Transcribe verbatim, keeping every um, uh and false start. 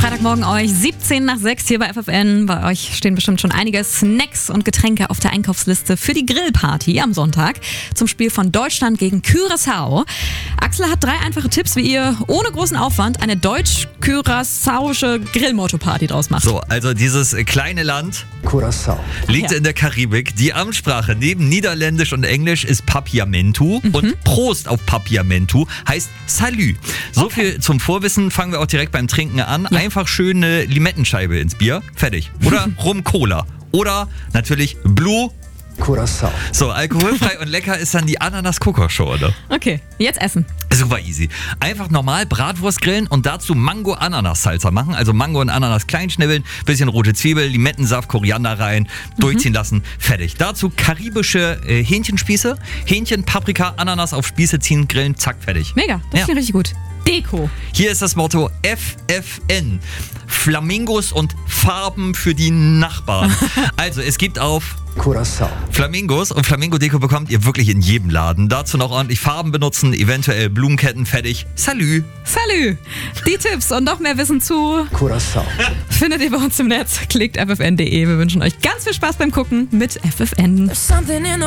Freitagmorgen euch siebzehn nach sechs hier bei F F N. Bei euch stehen bestimmt schon einige Snacks und Getränke auf der Einkaufsliste für die Grillparty am Sonntag zum Spiel von Deutschland gegen Curaçao. Axel hat drei einfache Tipps, wie ihr ohne großen Aufwand eine deutsch-curaçaoische Grillmotto-Party draus macht. So, also dieses kleine Land Curaçao liegt Ja. in der Karibik. Die Amtssprache neben Niederländisch und Englisch ist Papiamentu Mhm. und Prost auf Papiamentu heißt Salü. So Okay. viel zum Vorwissen, fangen wir auch direkt beim Trinken an. Ja. Einfach schön eine Limettenscheibe ins Bier, fertig. Oder Rum-Cola. Oder natürlich Blue. Curaçao. So, alkoholfrei und lecker ist dann die Ananas-Kokosschorle. Okay, jetzt essen. Super easy. Einfach normal Bratwurst grillen und dazu Mango-Ananas-Salsa machen. Also Mango und Ananas klein schnibbeln, bisschen rote Zwiebel, Limettensaft, Koriander rein, durchziehen lassen, fertig. Dazu karibische äh, Hähnchenspieße, Hähnchen, Paprika, Ananas auf Spieße ziehen, grillen, zack, fertig. Mega, das Ja. klingt richtig gut. Deko. Hier ist das Motto F F N. Flamingos und Farben für die Nachbarn. Also es gibt auf Curaçao. Flamingos und Flamingo-Deko bekommt ihr wirklich in jedem Laden. Dazu noch ordentlich Farben benutzen, eventuell Blumenketten, fertig. Salü. Salü. Die Tipps und noch mehr Wissen zu Curaçao. findet ihr bei uns im Netz. Klickt f f n punkt d e. Wir wünschen euch ganz viel Spaß beim Gucken mit F F N. Something in the